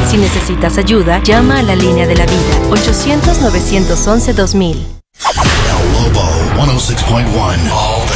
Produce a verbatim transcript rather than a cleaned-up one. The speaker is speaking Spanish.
Si necesitas ayuda, llama a la línea de la vida, ochocientos, novecientos once, dos mil. El Lobo ciento seis punto uno. All